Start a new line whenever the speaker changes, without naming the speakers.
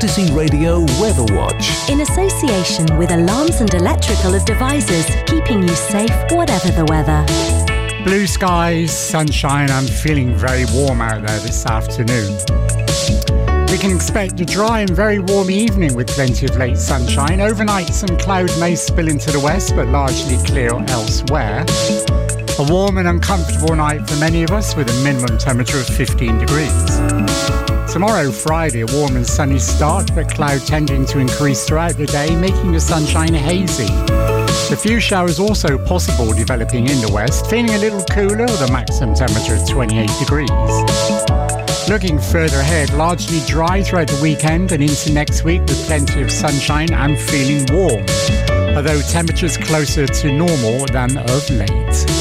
Ecstasy Radio Weather Watch.
In association with Alarms and Electrical Devices, keeping you safe whatever the weather.
Blue skies, sunshine, I'm feeling very warm out there this afternoon. We can expect a dry and very warm evening with plenty of late sunshine. Overnight some cloud may spill into the west but largely clear elsewhere. A warm and uncomfortable night for many of us with a minimum temperature of 15 degrees. Tomorrow, Friday, a warm and sunny start, but cloud tending to increase throughout the day, making the sunshine hazy. A few showers also possible developing in the west, feeling a little cooler with a maximum temperature of 28 degrees. Looking further ahead, largely dry throughout the weekend and into next week with plenty of sunshine and feeling warm, although temperatures closer to normal than of late.